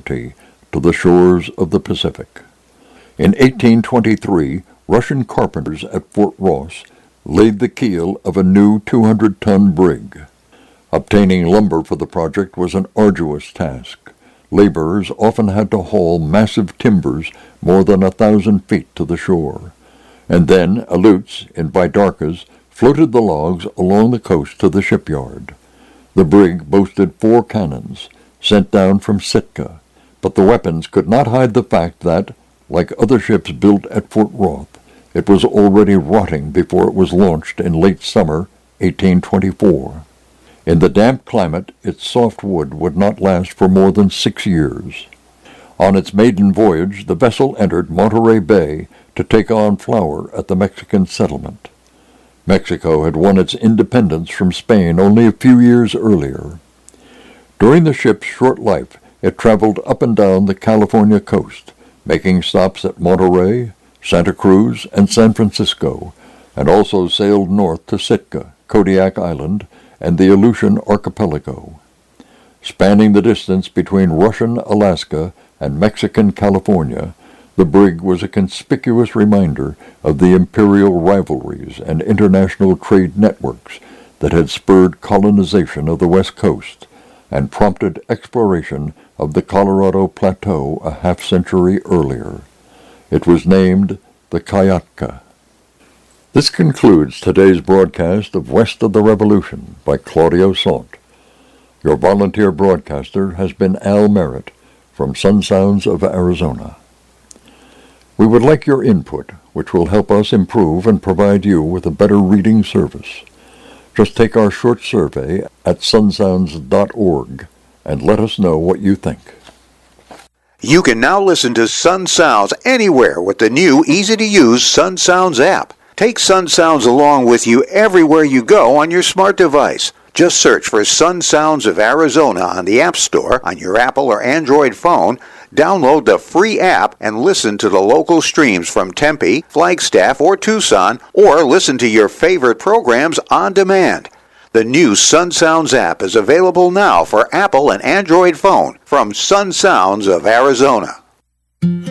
sovereignty to the shores of the Pacific. In 1823, Russian carpenters at Fort Ross laid the keel of a new 200-ton brig. Obtaining lumber for the project was an arduous task. Laborers often had to haul massive timbers more than 1,000 feet to the shore, and then Aleuts in bidarkas floated the logs along the coast to the shipyard. The brig boasted 4 cannons, sent down from Sitka, but the weapons could not hide the fact that, like other ships built at Fort Ross, it was already rotting before it was launched in late summer 1824. In the damp climate, its soft wood would not last for more than 6 years. On its maiden voyage, the vessel entered Monterey Bay to take on flour at the Mexican settlement. Mexico had won its independence from Spain only a few years earlier. During the ship's short life, it traveled up and down the California coast, making stops at Monterey, Santa Cruz, and San Francisco, and also sailed north to Sitka, Kodiak Island, and the Aleutian Archipelago. Spanning the distance between Russian Alaska and Mexican California, the brig was a conspicuous reminder of the imperial rivalries and international trade networks that had spurred colonization of the West Coast and prompted exploration of the Colorado Plateau a half-century earlier. It was named the Kayatka. This concludes today's broadcast of West of the Revolution by Claudio Sant. Your volunteer broadcaster has been Al Merritt from Sun Sounds of Arizona. We would like your input, which will help us improve and provide you with a better reading service. Just take our short survey at sunsounds.org and let us know what you think. You can now listen to Sun Sounds anywhere with the new, easy-to-use Sun Sounds app. Take Sun Sounds along with you everywhere you go on your smart device. Just search for Sun Sounds of Arizona on the App Store on your Apple or Android phone, download the free app, and listen to the local streams from Tempe, Flagstaff, or Tucson, or listen to your favorite programs on demand. The new Sun Sounds app is available now for Apple and Android phone from Sun Sounds of Arizona.